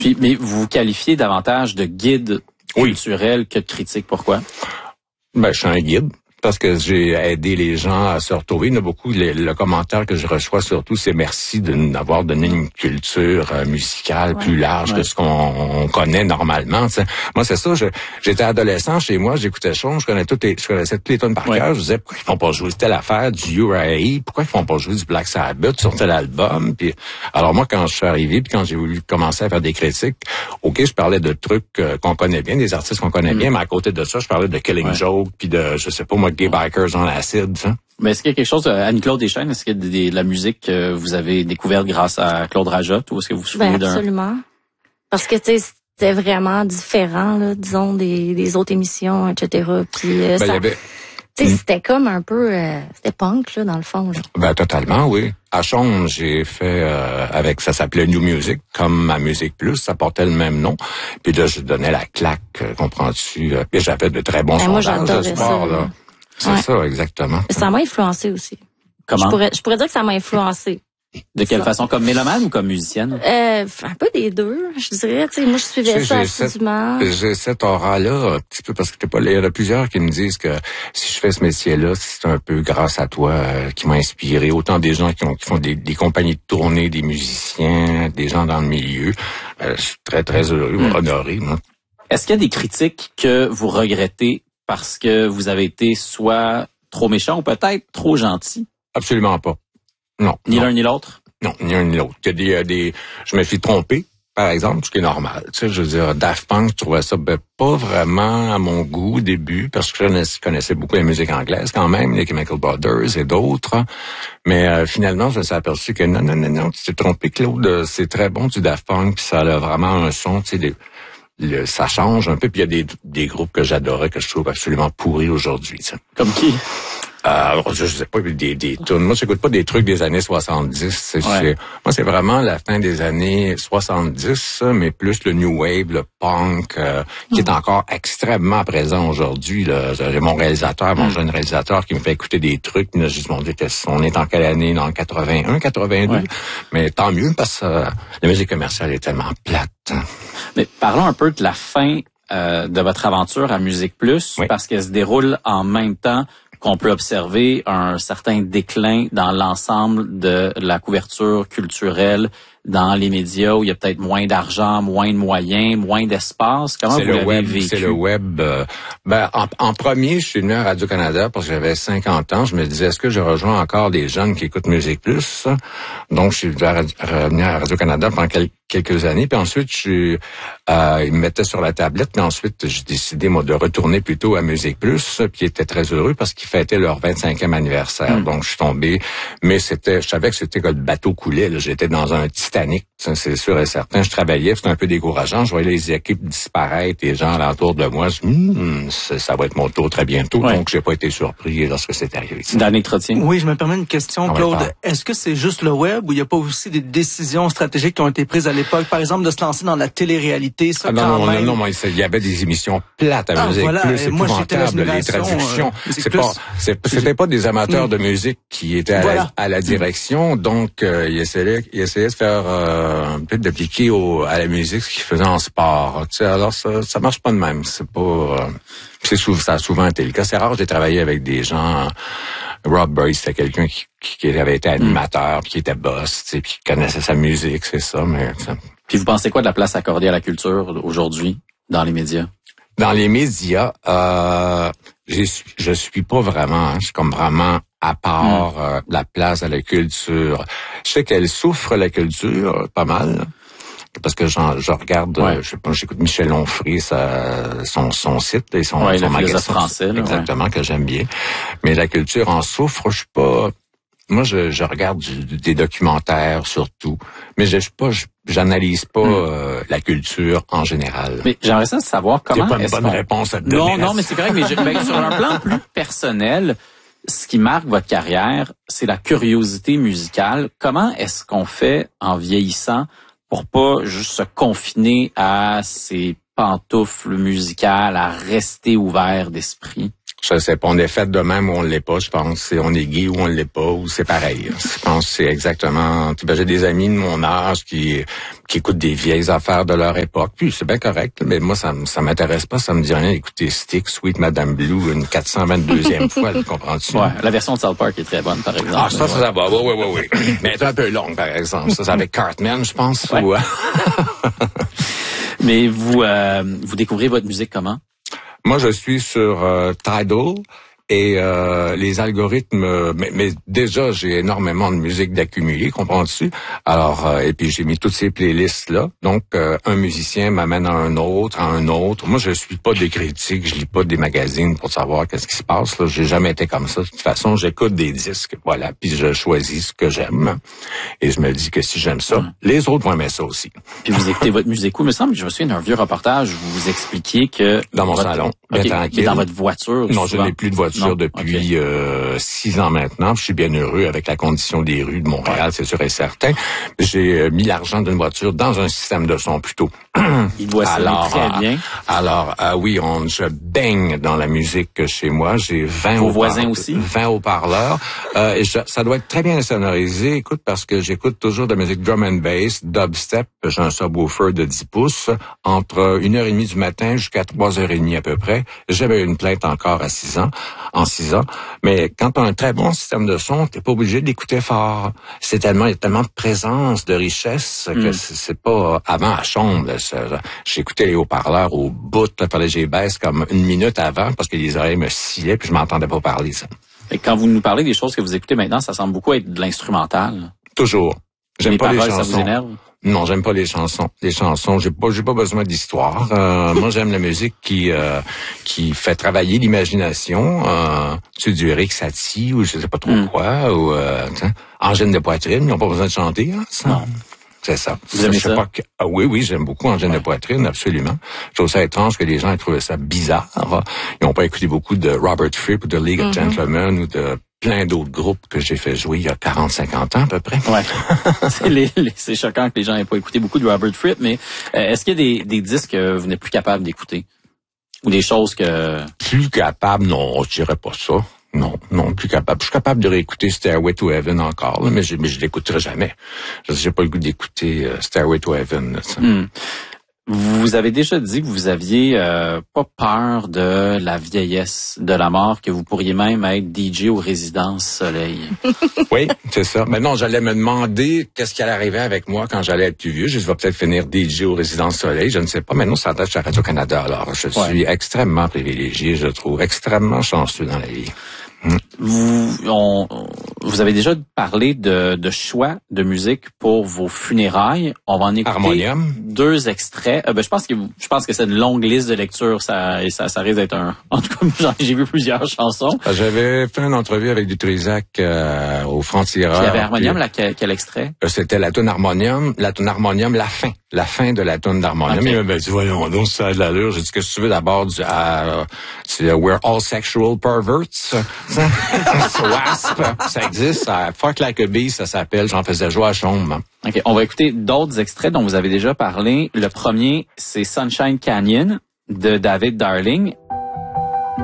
Puis, mais vous vous qualifiez davantage de guide culturel que de critique. Pourquoi? Ben, je suis un guide. Parce que j'ai aidé les gens à se retrouver. Il y en a beaucoup, le commentaire que je reçois surtout, c'est merci de nous avoir donné une culture musicale plus large que ce qu'on connaît normalement. T'sais. Moi, c'est ça, j'étais adolescent chez moi, j'écoutais Sean, je connaissais toutes les tonnes par cœur. Je disais, pourquoi ils font pas jouer telle affaire du Uriah? Pourquoi ils font pas jouer du Black Sabbath sur tel album? Puis, alors moi, quand je suis arrivé, puis quand j'ai voulu commencer à faire des critiques, OK, je parlais de trucs qu'on connaît bien, des artistes qu'on connaît bien, mais à côté de ça, je parlais de Killing Joke, puis de, je sais pas moi, Gay Bikers on Acid, ça. Mais est-ce qu'il y a quelque chose, Annie-Claude Deschênes, est-ce qu'il y a de la musique que vous avez découverte grâce à Claude Rajotte, ou est-ce que vous vous souvenez d'un... Absolument. Parce que, tu sais, c'était vraiment différent, là, disons, des autres émissions, etc. Puis, ça... y avait... Tu sais, c'était comme un peu... c'était punk, là, dans le fond, là. Ben, totalement, oui. À Chaume, j'ai fait avec, ça s'appelait New Music, comme ma Musique Plus, ça portait le même nom. Puis là, je donnais la claque, comprends-tu? Puis j'avais de très bons sondages de sport, là. C'est ça, exactement. Ça m'a influencé aussi. Comment? Je pourrais dire que ça m'a influencé. De quelle façon? Comme mélomane ou comme musicienne? Un peu des deux, je dirais. Tu sais, moi, je suivais ça assidûment. J'ai cette aura-là, un petit peu, parce que il y en a plusieurs qui me disent que si je fais ce métier-là, c'est un peu grâce à toi qui m'a inspiré. Autant des gens qui font des compagnies de tournée, des musiciens, des gens dans le milieu. Je suis très, très heureux, honoré. Moi. Est-ce qu'il y a des critiques que vous regrettez parce que vous avez été soit trop méchant ou peut-être trop gentil? Absolument pas. Non. Ni l'un ni l'autre? Non, ni l'un ni l'autre. Il y a je me suis trompé, par exemple, ce qui est normal. Tu sais, je veux dire, Daft Punk, je trouvais ça pas vraiment à mon goût au début, parce que je connaissais beaucoup la musique anglaise quand même, les Chemical Brothers et d'autres. Mais finalement, je me suis aperçu que non, tu t'es trompé, Claude. C'est très bon du Daft Punk, puis ça a vraiment un son, tu sais, ça change un peu. Puis il y a des groupes que j'adorais, que je trouve absolument pourris aujourd'hui. Tu sais. Comme qui? Je sais pas, des tunes. Moi, j'écoute pas des trucs des années 70. Moi, c'est vraiment la fin des années 70, mais plus le new wave, le punk, qui est encore extrêmement présent aujourd'hui. J'ai mon réalisateur, mon jeune réalisateur, qui me fait écouter des trucs. Puis là, je me dis, on est en quelle année? Dans le 81, 82? Ouais. Mais tant mieux, parce que la musique commerciale est tellement plate. Mais parlons un peu de la fin de votre aventure à Musique Plus, parce qu'elle se déroule en même temps qu'on peut observer un certain déclin dans l'ensemble de la couverture culturelle dans les médias où il y a peut-être moins d'argent, moins de moyens, moins d'espace. Comment vous l'avez vécu? C'est le web. En premier, je suis venu à Radio-Canada parce que j'avais 50 ans. Je me disais, est-ce que je rejoins encore des jeunes qui écoutent Musique Plus? Donc, je suis revenu à Radio-Canada pendant quelques années. Puis ensuite, ils me mettaient sur la tablette. Puis ensuite, j'ai décidé, moi, de retourner plutôt à Musique Plus. Puis ils étaient très heureux parce qu'ils fêtaient leur 25e anniversaire. Donc, je suis tombé. Mais je savais que c'était que le bateau coulait. Là. J'étais dans un Titanic, c'est sûr et certain. Je travaillais, c'était un peu décourageant. Je voyais les équipes disparaître, les gens alentour de moi. Ça va être mon tour très bientôt. Donc, j'ai pas été surpris lorsque c'est arrivé. Danny Trottier. Oui, je me permets une question, Claude. Est-ce que c'est juste le web ou il n'y a pas aussi des décisions stratégiques qui ont été prises à l'époque? Par exemple, de se lancer dans la télé-réalité, ça non, il y avait des émissions plates à Musique Plus, épouvantables, les traductions. C'était pas des amateurs de musique qui étaient à la direction, donc ils essayaient de faire peut-être d'appliquer à la musique ce qu'ils faisaient en sport. Tu sais, alors ça marche pas de même. C'est pas ça a souvent été le cas. C'est rare, j'ai travaillé avec des gens. Rob Burry, c'était quelqu'un qui avait été animateur, puis qui était boss, tu sais, puis qui connaissait sa musique, c'est ça. Mais puis vous pensez quoi de la place accordée à la culture aujourd'hui dans les médias? Dans les médias, je suis pas vraiment. Hein, je suis comme vraiment à part la place à la culture. Je sais qu'elle souffre, la culture, pas mal. Parce que je regarde, je sais pas, j'écoute Michel Onfray, son site et son magasin français, là, exactement, que j'aime bien. Mais la culture en souffre. Je suis pas. Moi, je regarde des documentaires surtout, mais j'analyse pas la culture en général. Mais j'aimerais ça savoir comment. C'est pas une bonne réponse à te donner. Non, mais c'est correct. Mais sur un plan plus personnel, ce qui marque votre carrière, c'est la curiosité musicale. Comment est-ce qu'on fait en vieillissant pour pas juste se confiner à ses pantoufles musicales, à rester ouvert d'esprit? Je sais pas, on est fait de même ou on l'est pas, je pense. On est gay ou on l'est pas, ou c'est pareil. Je pense que c'est exactement... J'ai des amis de mon âge qui écoutent des vieilles affaires de leur époque. Puis c'est bien correct, mais moi, ça m'intéresse pas, ça me dit rien d'écouter Stick, Sweet Madame Blue, une 422e fois, comprends-tu? Ouais, la version de South Park est très bonne, par exemple. Ah, ça va, oui. Mais elle est un peu longue, par exemple. Ça, c'est avec Cartman, je pense. Ouais. Ou... Mais vous découvrez votre musique comment? Moi, je suis sur Tidal et les algorithmes... Mais déjà, j'ai énormément de musique d'accumuler, comprends-tu? Alors, et puis j'ai mis toutes ces playlists-là. Donc, un musicien m'amène à un autre. Moi, je suis pas des critiques, je lis pas des magazines pour savoir qu'est-ce qui se passe. Là, j'ai jamais été comme ça. De toute façon, j'écoute des disques, voilà, puis je choisis ce que j'aime. Et je me dis que si j'aime ça, les autres vont aimer ça aussi. Puis vous écoutez votre musique où? Il me semble que je me souviens d'un vieux reportage où vous expliquiez que... Dans mon salon, bien tranquille. Dans votre voiture? Non, je n'ai plus de voiture depuis 6 ans maintenant. Je suis bien heureux avec la condition des rues de Montréal, c'est sûr et certain. J'ai mis l'argent d'une voiture dans un système de son plutôt. Il doit sonner très bien. Alors, oui, je baigne dans la musique chez moi. J'ai 20 Vos voisins aussi? 20 haut-parleurs. Et ça doit être très bien sonorisé, écoute, parce que j'écoute toujours de la musique drum and bass, dubstep. J'ai un subwoofer de 10 pouces. Entre 1h30 du matin jusqu'à 3h30 à peu près. J'avais une plainte encore en 6 ans. Mais quand tu as un très bon système de son, t'es pas obligé d'écouter fort. Il y a tellement de présence, de richesse que c'est pas avant à chambre. J'écoutais les haut-parleurs au bout, il fallait que je les baisse comme 1 minute avant parce que les oreilles me sciaient puis je m'entendais pas parler ça. Et quand vous nous parlez des choses que vous écoutez maintenant, ça semble beaucoup être de l'instrumental. Toujours. J'aime pas les chansons. Ça vous énerve? Non, j'aime pas les chansons. Les chansons, j'ai pas besoin d'histoire. Moi, j'aime la musique qui fait travailler l'imagination. Tu du Eric Satie ou je sais pas trop quoi, ou Angèle de Poitrine, ils n'ont pas besoin de chanter. Hein, ça. Non. C'est ça. Vous aimez ça? Oui, j'aime beaucoup Angèle de Poitrine, absolument. Je trouve ça étrange que les gens aient trouvé ça bizarre. Ils n'ont pas écouté beaucoup de Robert Fripp ou de League of Gentlemen ou de plein d'autres groupes que j'ai fait jouer il y a 40-50 ans à peu près. Ouais. C'est choquant que les gens n'aient pas écouté beaucoup de Robert Fripp, mais est-ce qu'il y a des disques que vous n'êtes plus capable d'écouter? Ou des choses que... Plus capable, non, je dirais pas ça. Non, plus capable. Je suis capable de réécouter Stairway to Heaven encore, là, mais je l'écouterai jamais. J'ai pas le goût d'écouter Stairway to Heaven. Là, Vous avez déjà dit que vous aviez pas peur de la vieillesse, de la mort, que vous pourriez même être DJ aux Résidences Soleil. Oui, c'est ça. Maintenant, j'allais me demander qu'est-ce qui allait arriver avec moi quand j'allais être plus vieux. Je vais peut-être finir DJ aux Résidences Soleil, je ne sais pas. Maintenant, ça attache à Radio-Canada. Alors, je suis extrêmement privilégié, je trouve, extrêmement chanceux dans la vie. Vous avez déjà parlé de choix de musique pour vos funérailles. On va en écouter Harmonium. 2 extraits. Je pense que c'est une longue liste de lecture. Ça risque d'être en tout cas, j'ai vu plusieurs chansons. J'avais fait une entrevue avec Dutrisac au Franc-Tireur. Il y avait Harmonium, quel extrait? C'était la toune Harmonium, la fin de la toune d'Harmonium. Okay. Il m'a dit, voyons donc, ça a de l'allure. J'ai dit, qu'est-ce que tu veux d'abord? C'est We're All Sexual Perverts. Wasp, ça existe. Fuck Like a Bee, ça s'appelle. J'en faisais jouer à chambre. OK, on va écouter d'autres extraits dont vous avez déjà parlé. Le premier, c'est Sunshine Canyon de David Darling.